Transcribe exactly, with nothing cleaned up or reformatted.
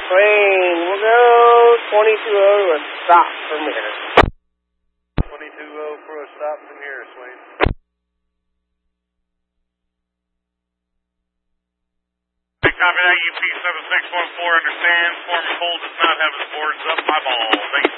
Swain, we'll go twenty-two oh to a stop from here. twenty-two oh for a stop from here, Swain. Copy that, U P seven six one four understands. Foreman Cole does not have his boards up. My ball. Thanks.